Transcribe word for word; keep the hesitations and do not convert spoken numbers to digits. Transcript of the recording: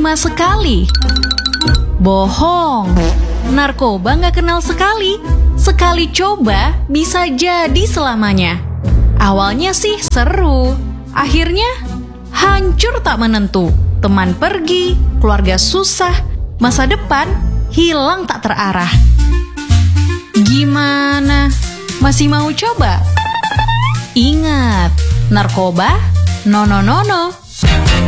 cuma sekali. Bohong, narkoba nggak kenal sekali. Sekali coba bisa jadi selamanya. Awalnya sih seru, akhirnya hancur tak menentu. Teman pergi, keluarga susah, masa depan hilang tak terarah. Gimana? Masih mau coba? Ingat, narkoba no no no no.